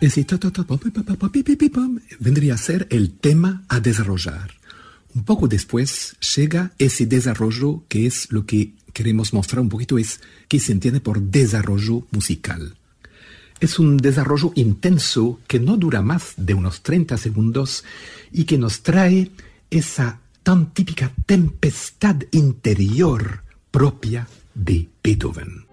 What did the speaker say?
Ese vendría a ser el tema a desarrollar. Un poco después llega ese desarrollo, que es lo que queremos mostrar un poquito, es que se entiende por desarrollo musical. Es un desarrollo intenso que no dura más de unos 30 segundos y que nos trae esa tan típica tempestad interior propia de Beethoven.